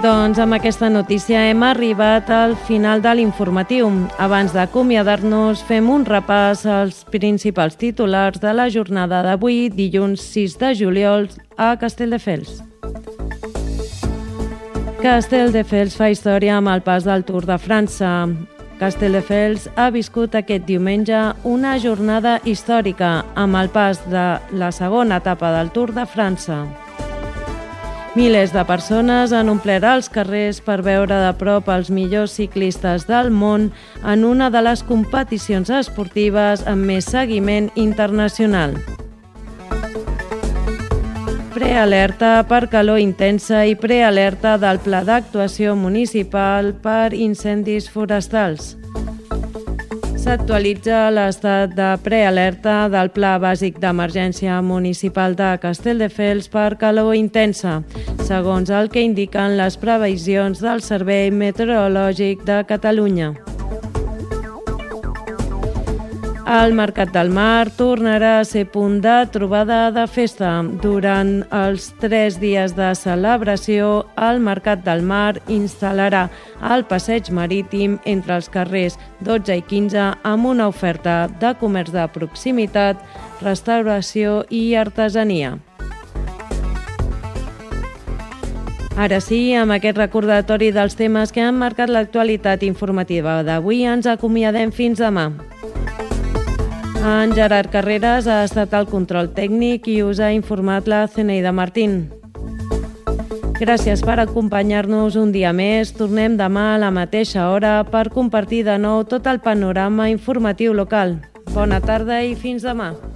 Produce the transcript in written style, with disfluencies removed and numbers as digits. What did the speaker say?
Doncs amb aquesta notícia hem arribat al final de l'informatiu. Abans d'acomiadar-nos, fem un repàs als principals titulars de la jornada d'avui, dilluns 6 de juliol, a Castelldefels. Castelldefels fa història amb el pas del Tour de França. Castelldefels ha viscut aquest diumenge una jornada històrica amb el pas de la segona etapa del Tour de França. Milers de persones han omplert els carrers per veure de prop els millors ciclistes del món en una de les competicions esportives amb més seguiment internacional. Prealerta per calor intensa i prealerta del Pla d'Actuació Municipal per incendis forestals. S'actualitza l'estat de prealerta del Pla Bàsic d'Emergència Municipal de Castelldefels per calor intensa, segons el que indiquen les previsions del Servei Meteorològic de Catalunya. El Mercat del Mar tornarà a ser punt de trobada de festa. Durant els 3 dies de celebració, el Mercat del Mar instal·larà el passeig marítim entre els carrers 12 i 15 amb una oferta de comerç de proximitat, restauració i artesania. Ara sí, amb aquest recordatori dels temes que han marcat l'actualitat informativa d'avui, ens acomiadem fins demà. En Gerard Carreras ha estat al control tècnic i us ha informat la Zeneida Martín. Gràcies per acompanyar-nos un dia més. Tornem demà a la mateixa hora per compartir de nou tot el panorama informatiu local. Bona tarda i fins demà.